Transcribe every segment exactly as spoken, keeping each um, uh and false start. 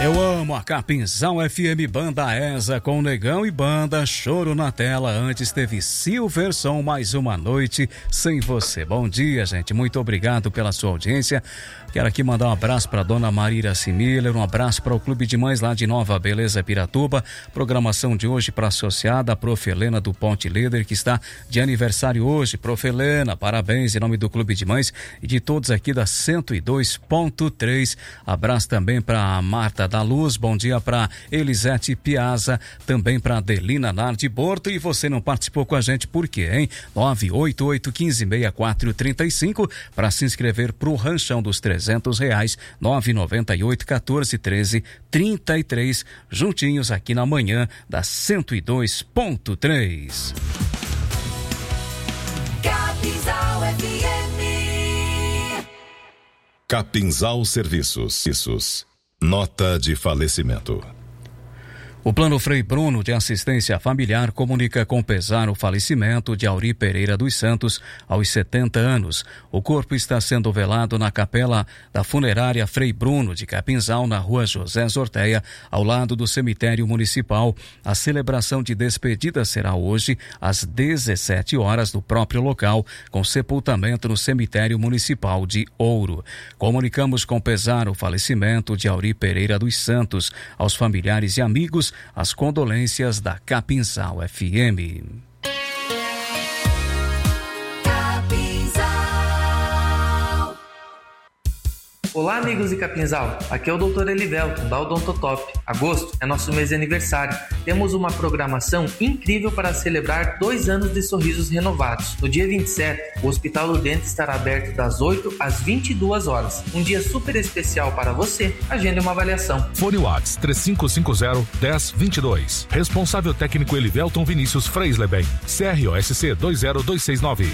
Eu amo a Capinzal F M, Banda Esa com Negão e Banda, Choro na Tela. Antes teve Silverson, Mais Uma Noite Sem Você. Bom dia, gente, muito obrigado pela sua audiência. Quero aqui mandar um abraço para dona Marília Similler, um abraço para o Clube de Mães lá de Nova Beleza, Piratuba. Programação de hoje para a associada, a Prof. Helena do Ponte Líder, que está de aniversário hoje. Prof. Helena, parabéns em nome do Clube de Mães e de todos aqui da cento e dois ponto três. Abraço também para a Marta da Luz, bom dia para Elisete Piazza, também para Adelina Nardi Borto. E você não participou com a gente por quê, hein? nove oito oito, um cinco, seis quatro três cinco para se inscrever pro Ranchão dos trezentos reais, nove nove oito, um quatro, um três, trinta e três, juntinhos aqui na manhã da cento e dois ponto três. Capinzal F M. Capinzal Serviços. Isso. Nota de falecimento. O Plano Frei Bruno de Assistência Familiar comunica com pesar o falecimento de Auri Pereira dos Santos aos setenta anos. O corpo está sendo velado na capela da funerária Frei Bruno de Capinzal, na rua José Zorteia, ao lado do cemitério municipal. A celebração de despedida será hoje às dezessete horas no próprio local, com sepultamento no cemitério municipal de Ouro. Comunicamos com pesar o falecimento de Auri Pereira dos Santos aos familiares e amigos. As condolências da Capinzal F M. Capinzal. Olá, amigos de Capinzal. Aqui é o doutor Elivelton, da Odontotop. Agosto é nosso mês de aniversário. Temos uma programação incrível para celebrar dois anos de sorrisos renovados. No dia vinte e sete, o Hospital do Dente estará aberto das oito às vinte e duas horas. Um dia super especial para você. Agende uma avaliação. Fone Whats três cinco cinco zero, um zero dois dois. Responsável técnico Elivelton Vinícius Freisleben. C R O S C dois zero dois seis nove.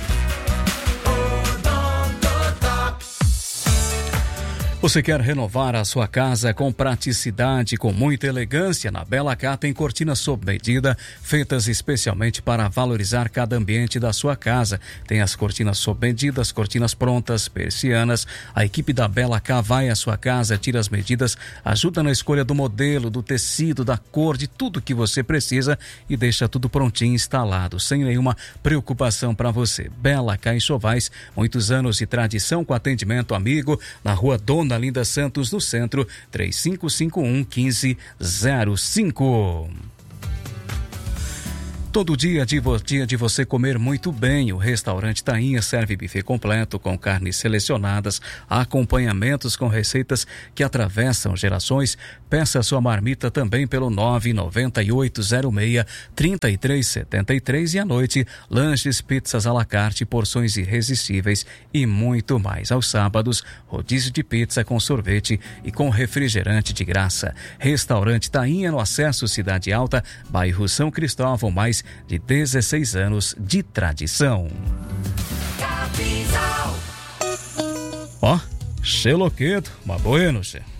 Você quer renovar a sua casa com praticidade, com muita elegância? Na Bela Cá tem cortinas sob medida, feitas especialmente para valorizar cada ambiente da sua casa. Tem as cortinas sob medida, as cortinas prontas, persianas. A equipe da Bela Cá vai à sua casa, tira as medidas, ajuda na escolha do modelo, do tecido, da cor, de tudo que você precisa e deixa tudo prontinho, instalado, sem nenhuma preocupação para você. Bela Cá e Chovais, muitos anos de tradição com atendimento amigo, na rua Dona Linda Santos, no centro, três cinco cinco um, um cinco zero cinco. Todo dia de, vo- dia de você comer muito bem. O restaurante Tainha serve buffet completo com carnes selecionadas, acompanhamentos com receitas que atravessam gerações. Peça sua marmita também pelo nove nove oito zero seis, três três sete três e à noite, lanches, pizzas à la carte, porções irresistíveis e muito mais. Aos sábados, rodízio de pizza com sorvete e com refrigerante de graça. Restaurante Tainha no Acesso Cidade Alta, bairro São Cristóvão, mais de dezesseis anos de tradição. Ó, oh, xeloquedo, uma bueno, che.